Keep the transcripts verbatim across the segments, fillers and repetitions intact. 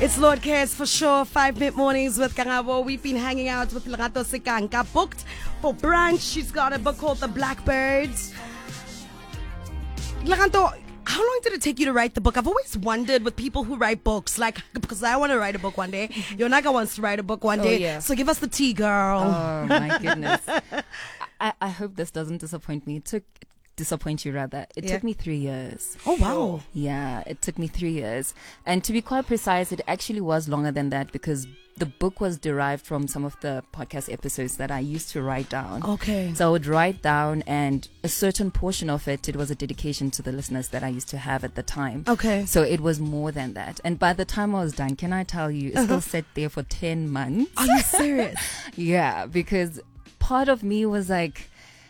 It's Lord Cares for sure. Five Minute Mornings with Karabo. We've been hanging out with Lerato Sekanka. Booked for brunch. She's got a book called The Blackbirds. Lerato, how long did it take you to write the book? I've always wondered with people who write books, like, because I want to write a book one day. Yonaka wants to write a book one Oh, day. yeah. So give us the tea, girl. Oh my goodness. I, I hope this doesn't disappoint me. It took disappoint you rather. It Yeah. took me three years. Oh, wow. Yeah, it took me three years. And to be quite precise, it actually was longer than that because the book was derived from some of the podcast episodes that I used to write down. Okay. So I would write down, and a certain portion of it, it was a dedication to the listeners that I used to have at the time. Okay. So it was more than that. And by the time I was done, can I tell you, it Uh-huh. still sat there for ten months. Are you serious? Yeah, because part of me was like,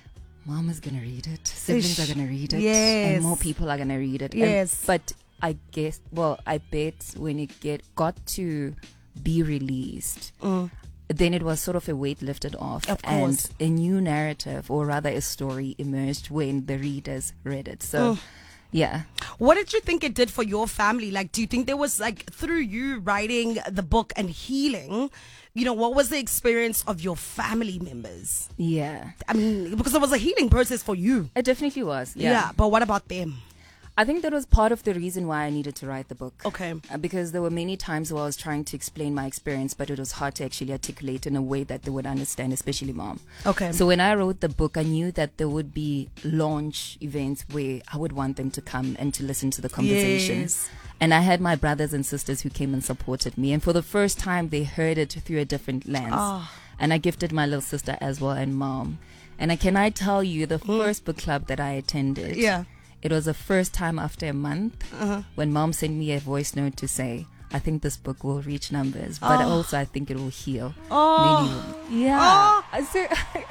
Mom is going to read it. Siblings Ish. are going to read it. Yes. And more people are going to read it. And- Yes. but I guess, well, I bet when it get got to be released, Mm. then it was sort of a weight lifted off. Of course. And a new narrative, or rather a story, emerged when the readers read it. So, Mm. yeah. What did you think it did for your family? Like, do you think there was, like, through you writing the book and healing, you know, what was the experience of your family members? Yeah. I mean, because it was a healing process for you. It definitely was. Yeah. Yeah. But what about them? I think that was part of the reason why I needed to write the book. Okay. Uh, because there were many times where I was trying to explain my experience, but it was hard to actually articulate in a way that they would understand, especially Mom. Okay. So when I wrote the book, I knew that there would be launch events where I would want them to come and to listen to the conversation. Yes. And I had my brothers and sisters who came and supported me. And for the first time, they heard it through a different lens. Oh. And I gifted my little sister as well, and Mom. And I, can I tell you, the first book club that I attended, Yeah. it was the first time after a month Uh-huh. when Mom sent me a voice note to say, I think this book will reach numbers, but Oh. also I think it will heal. Oh. Many. Yeah. So,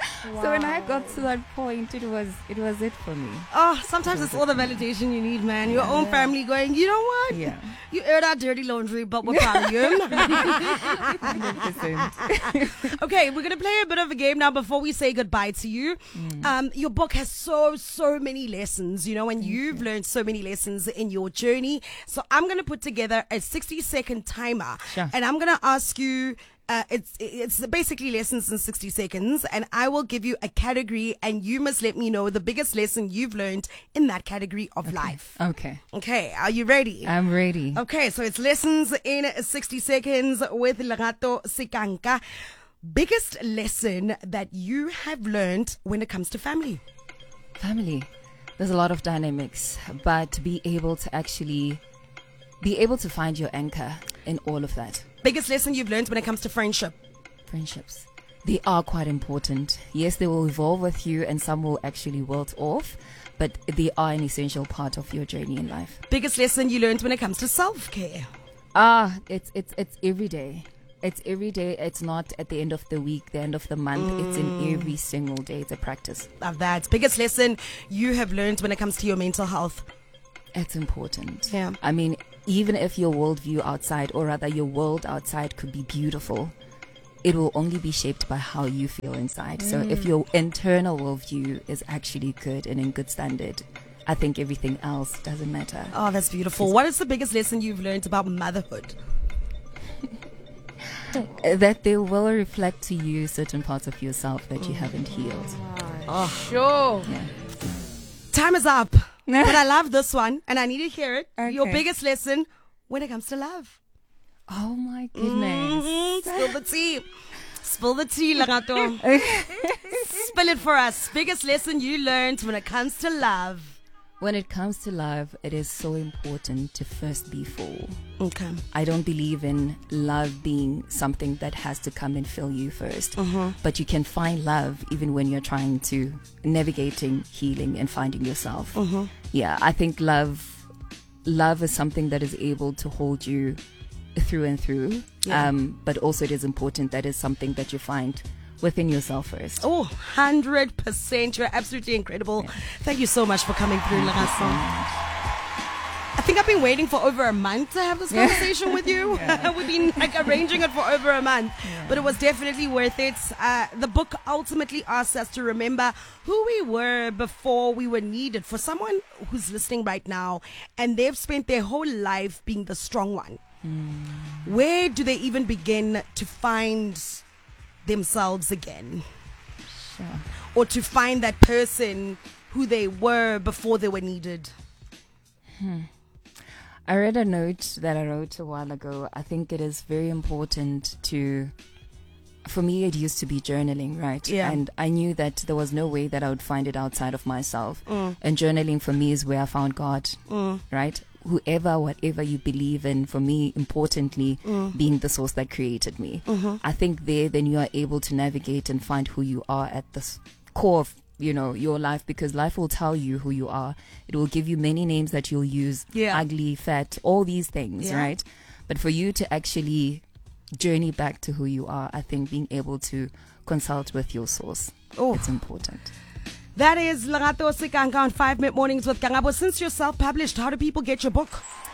so when I got to that point, it was it was it for me. Oh, sometimes it's all the validation you need, man. Your own family going, you know what? Yeah. You aired out dirty laundry, but we're proud of you. one hundred percent. Okay, we're going to play a bit of a game now before we say goodbye to you. Um, your book has so, so many lessons, you know, and you've learned so many lessons in your journey. So I'm going to put together a sixty second timer. Sure. And I'm going to ask you, uh, it's, it's basically lessons in sixty seconds. And I will give you a category and you must let me know the biggest lesson you've learned in that category of life. Okay. Okay, are you ready? I'm ready. Okay, so it's lessons in sixty seconds with Lerato Sekanka. Biggest lesson that you have learned when it comes to family? Family. There's a lot of dynamics, but to be able to actually be able to find your anchor in all of that. Biggest lesson you've learned when it comes to friendship? Friendships. They are quite important. Yes, they will evolve with you and some will actually wilt off, but they are an essential part of your journey in life. Biggest lesson you learned when it comes to self-care? Ah, it's it's it's every day. It's every day. It's not at the end of the week, the end of the month. It's in every single day. It's a practice. Love that. Biggest lesson you have learned when it comes to your mental health? It's important. Yeah. I mean, even if your worldview outside, or rather your world outside could be beautiful, it will only be shaped by how you feel inside. So if your internal worldview is actually good and in good standard, I think everything else doesn't matter. Oh, that's beautiful. What is the biggest lesson you've learned about motherhood? That they will reflect to you certain parts of yourself that you haven't healed. Sure. Yeah. Time is up. But I love this one and I need to hear it. Your Okay. biggest lesson when it comes to love? Oh my goodness. Mhm. Spill the tea. Spill the tea, Lerato. Spill it for us. Biggest lesson you learned when it comes to love? When it comes to love, it is so important to first be full. Okay. I don't believe in love being something that has to come and fill you first. But you can find love even when you're trying to navigating healing and finding yourself. Yeah, I think love love is something that is able to hold you through and through. Yeah. Um, but also it is important that is something that you find within yourself first. Oh, one hundred percent. You're absolutely incredible. Thank you so much for coming through, Lerato. I think I've been waiting for over a month to have this conversation with you. We've been like arranging it for over a month, but it was definitely worth it. Uh, the book ultimately asks us to remember who we were before we were needed. For someone who's listening right now and they've spent their whole life being the strong one, mm. where do they even begin to find themselves again? Sure. Or to find that person who they were before they were needed? Hmm. I read a note that I wrote a while ago. I think it is very important to, for me, it used to be journaling, right? Yeah. And I knew that there was no way that I would find it outside of myself. Mm. And journaling for me is where I found God, mm. right? Whoever, whatever you believe in, for me, importantly, mm. being the source that created me. Mm-hmm. I think there, then you are able to navigate and find who you are at the s- core of, you know, your life, because life will tell you who you are. It will give you many names that you'll use, yeah. ugly, fat, all these things, yeah. right? But for you to actually journey back to who you are, I think being able to consult with your source, oh. it's important. That is Lerato Sikanga on five Minute Mornings with Kangabo. Since you're self-published, how do people get your book?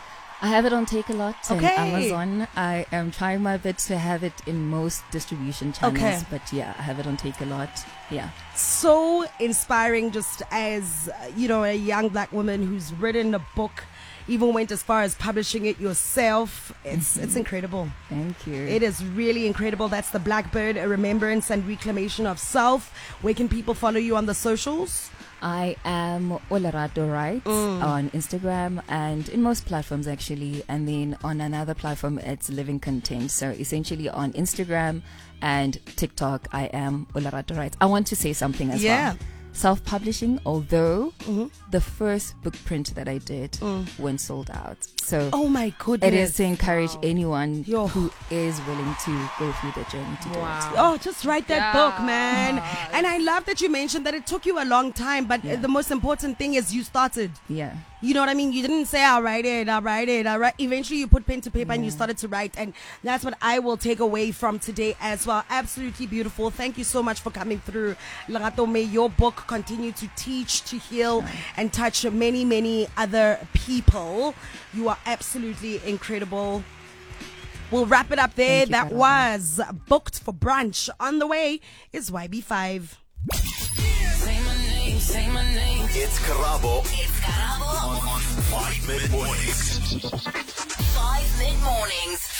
I have it on Take a Lot on okay. Amazon. I am trying my best to have it in most distribution channels, okay. but yeah, I have it on Take a Lot. Yeah. So inspiring, just as, uh, you know, a young black woman who's written a book, even went as far as publishing it yourself. It's mm-hmm. it's incredible. Thank you. It is really incredible. That's the Blackbird, a remembrance and reclamation of self. Where can people follow you on the socials? I am Olerato Right mm. on Instagram and in most platforms actually, and then on another platform it's Living Content. So essentially on Instagram and TikTok I am Olerato Right. I want to say something as yeah. well. Self-publishing, although mm-hmm. the first book print that I did mm. went sold out. So oh my goodness, it is to encourage wow. anyone Yo. who is willing to go through the journey to wow. do it. Oh, just write that yeah. book, man. And I love that you mentioned that it took you a long time, but yeah. the most important thing is you started. Yeah. You know what I mean? You didn't say, I'll write it, I'll write it, I'll write. Eventually you put pen to paper yeah. and you started to write. And that's what I will take away from today as well. Absolutely beautiful. Thank you so much for coming through. Lerato, may your book continue to teach, to heal, right. and touch many, many other people. You are absolutely incredible. We'll wrap it up there. You, that was Booked for Brunch. On the way is Y B five. Say my name, say my name. It's Karabo. It's Karabo On, on five Minute Mornings. five Minute Mornings.